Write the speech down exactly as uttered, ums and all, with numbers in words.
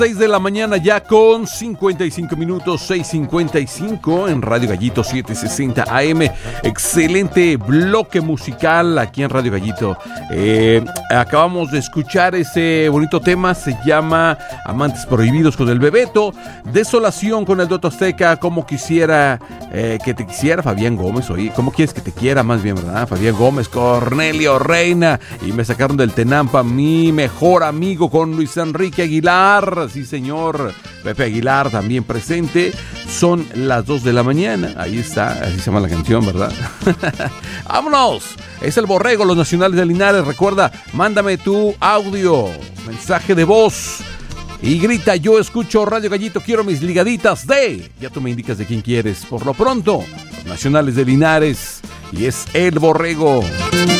seis de la mañana ya con cincuenta y cinco minutos, seis cincuenta y cinco en Radio Gallito setecientos sesenta A M. Excelente bloque musical aquí en Radio Gallito. Eh, acabamos de escuchar ese bonito tema, se llama Amantes Prohibidos con el Bebeto, Desolación con el Doto Azteca, Como Quisiera eh, que te quisiera, Fabián Gómez, oye, ¿cómo quieres que te quiera? Más bien, ¿verdad? Fabián Gómez, Cornelio Reina, y me sacaron del Tenampa, Mi Mejor Amigo con Luis Enrique Aguilar, sí señor, Pepe Aguilar también presente. Son las dos de la mañana, ahí está, así se llama la canción, ¿verdad? ¡Vámonos! Es el Borrego, los Nacionales de Linares. Recuerda, mándame tu audio, mensaje de voz y grita: yo escucho Radio Gallito, quiero mis ligaditas de... Ya tú me indicas de quién quieres. Por lo pronto, los Nacionales de Linares, y es el Borrego.